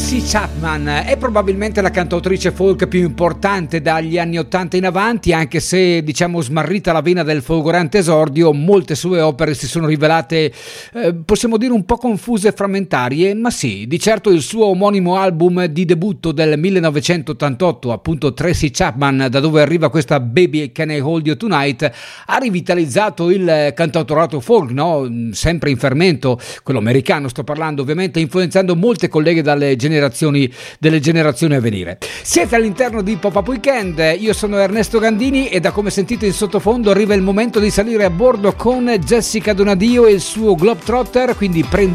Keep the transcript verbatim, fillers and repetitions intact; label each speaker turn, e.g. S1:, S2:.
S1: Tracy Chapman è probabilmente la cantautrice folk più importante dagli anni ottanta in avanti, anche se, diciamo, smarrita la vena del folgorante esordio, molte sue opere si sono rivelate, eh, possiamo dire, un po' confuse e frammentarie, ma sì, di certo il suo omonimo album di debutto del millenovecentottantotto, appunto Tracy Chapman, da dove arriva questa Baby Can I Hold You Tonight, ha rivitalizzato il cantautorato folk, no? Sempre in fermento, quello americano sto parlando, ovviamente, influenzando molte colleghe dalle generazioni delle generazioni a venire. Siete all'interno di Pop-Up Weekend, io sono Ernesto Gandini e da come sentite in sottofondo arriva il momento di salire a bordo con Jessica Donadio e il suo Globetrotter, quindi prendete